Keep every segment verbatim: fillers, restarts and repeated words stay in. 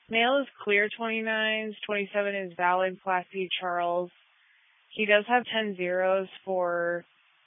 Male is clear twenty-nines, twenty-seven is valid Class C Charles. He does have ten zeros for...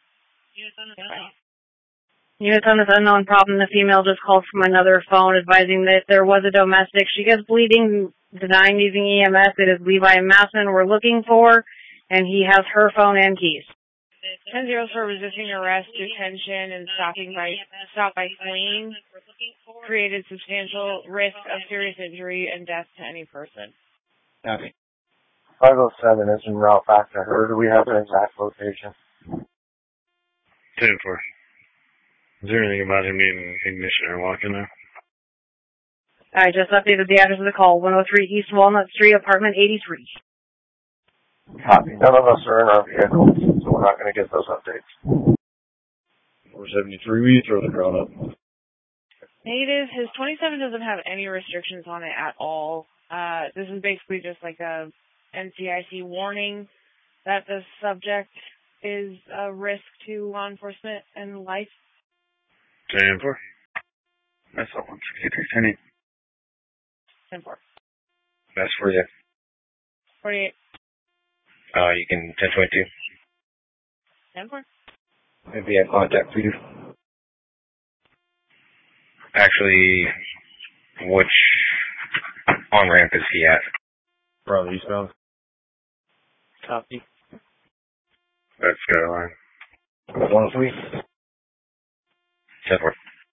Units on this unknown problem. The female just called from another phone advising that there was a domestic. She gets bleeding, denying using E M S. It is Levi Masson we're looking for, and he has her phone and keys. ten zeros for resisting arrest, detention, and stopping by stop by fleeing. Created substantial risk of serious injury and death to any person. Copy. five oh seven is en route back to her. Do we have an exact location? ten four. Is there anything about him needing ignition or lock in there? I just updated the address of the call. one oh three East Walnut Street, apartment eighty-three. Copy. None of us are in our vehicles, so we're not going to get those updates. four seventy-three, we throw the crowd up. Negative. His twenty-seven doesn't have any restrictions on it at all. Uh, this is basically just like a N C I C warning that the subject is a risk to law enforcement and life. ten four. That's all one sixty-three ten eight. ten four. That's for you. forty-eight. Uh, you can ten twenty-two. ten four. Maybe I contact for you. Actually, which on-ramp is he at? Probably eastbound. Copy. That's Skyline. one oh three. ten four.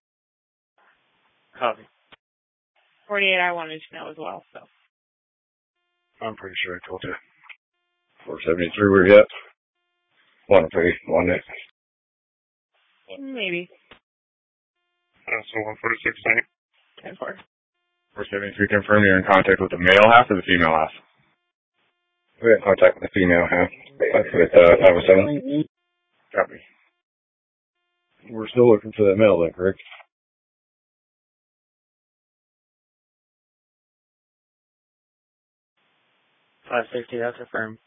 Copy. forty-eight I wanted to know as well, so. I'm pretty sure I told you. four seventy-three, where you at? one oh three, one next. Maybe. Uh, so one forty-six, ten. ten four. four seventy-three, confirm you're in contact with the male half or the female half? We're in contact with the female half. That's with uh, five oh seven. Copy. We're still looking for that male then, correct? five sixty, that's affirmed.